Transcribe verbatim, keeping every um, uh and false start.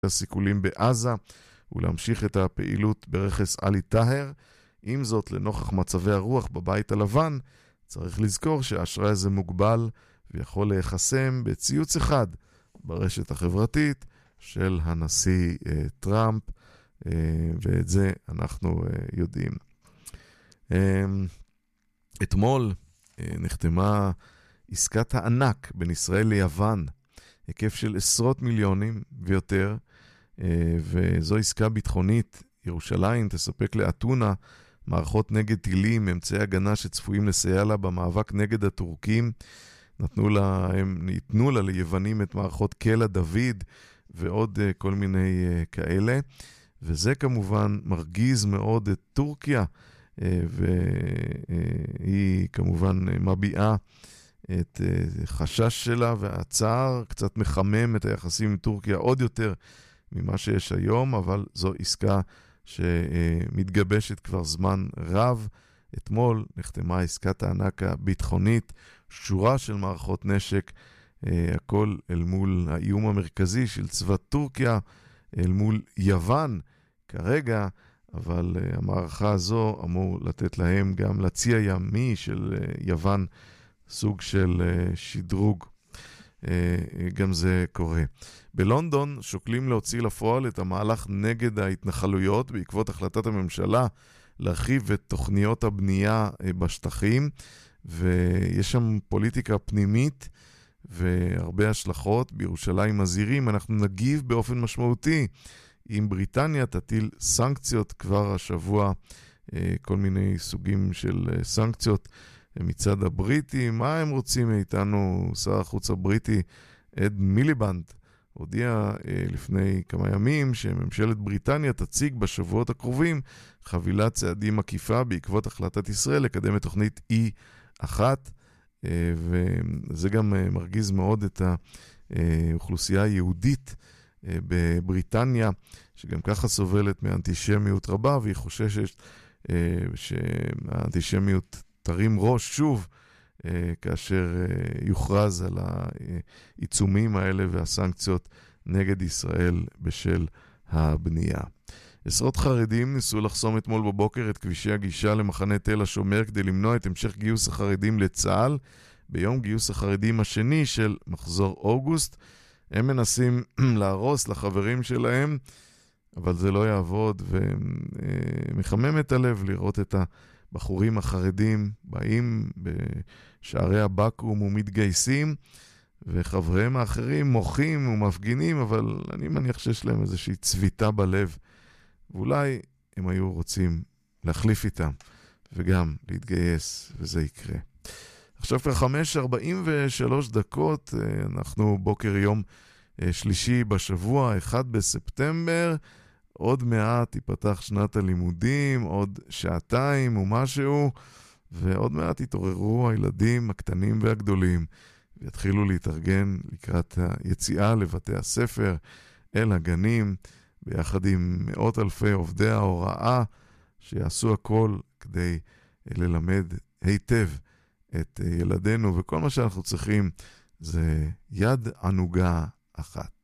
הסיכולים בעזה ולהמשיך את הפעילות ברכס עלי טהר. עם זאת, לנוכח מצבי הרוח בבית הלבן, צריך לזכור שהאשראי הזה מוגבל ויכול להיחסם בציוץ אחד ברשת החברתית של הנשיא אה, טראמפ, אה, ואת זה אנחנו אה, יודעים. אה, אתמול אה, נחתמה עסקת הענק בין ישראל ליוון, היקף של עשרות מיליונים ויותר, אה, וזו עסקה ביטחונית. ירושלים תספק לאתונה מערכות נגד טילים, אמצעי הגנה שצפויים לסייע לה במאבק נגד הטורקים. נתנו לה, הם ניתנו לה ליוונים את מערכות קלע דוד ועוד uh, כל מיני uh, כאלה. וזה כמובן מרגיז מאוד את טורקיה, uh, והיא uh, כמובן uh, מביעה את uh, חשש שלה, והצער קצת מחמם את היחסים עם טורקיה עוד יותר ממה שיש היום, אבל זו עסקה שמתגבשת כבר זמן רב. אתמול נחתמה עסקת הענק הביטחונית, שורה של מערכות נשק, הכל אל מול האיום המרכזי של צבא טורקיה, אל מול יוון כרגע, אבל המערכה הזו אמור לתת להם גם לצי הימי של יוון סוג של שדרוג. גם זה קורה. בלונדון שוקלים להוציא לפועל את המהלך נגד ההתנחלויות בעקבות החלטת הממשלה להרחיב את תוכניות הבנייה בשטחים, ויש שם פוליטיקה פנימית והרבה השלכות. בירושלים מזהירים, אנחנו נגיב באופן משמעותי אם בריטניה תטיל סנקציות כבר השבוע, כל מיני סוגים של סנקציות מצד הבריטים. מה הם רוצים מאיתנו? שר החוץ הבריטי אד מיליבנד הודיע אה, לפני כמה ימים שממשלת בריטניה תציג בשבועות הקרובים חבילת צעדים מקיפה בעקבות החלטת ישראל לקדם את תוכנית אי אחת, אה, וזה גם אה, מרגיז מאוד את האוכלוסייה היהודית אה, בבריטניה, שגם ככה סובלת מאנטישמיות רבה, והיא חוששת אה, שהאנטישמיות תרים ראש שוב אה, כאשר אה, יוכרז על העיצומים האלה והסנקציות נגד ישראל בשל הבנייה. עשרות חרדים ניסו לחסום אתמול בבוקר את כבישי הגישה למחנה תל השומר כדי למנוע את המשך גיוס החרדים לצה"ל ביום גיוס החרדים השני של מחזור אוגוסט. הם מנסים להרוס לחברים שלהם, אבל זה לא יעבוד, ומחמם את הלב לראות את ה בחורים החרדים באים בשערי הבקו"ם ומתגייסים, וחבריהם האחרים מוחים ומפגינים, אבל אני מניח שיש להם איזושהי צביטה בלב, ואולי הם היו רוצים להחליף איתם וגם להתגייס, וזה יקרה. עכשיו כבר חמש ארבעים ושלוש דקות, אנחנו בוקר יום שלישי בשבוע, אחד בספטמבר, עוד מעט תיפתח שנת הלימודים, עוד שעתיים ומשהו, ועוד מעט יתעוררו הילדים הקטנים והגדולים, ויתחילו להתארגן לקראת היציאה לבתי הספר, אל הגנים, ביחד עם מאות אלפי עובדי ההוראה, שיעשו הכל כדי ללמד היטב את ילדינו, וכל מה שאנחנו צריכים זה יד ענוגה אחת.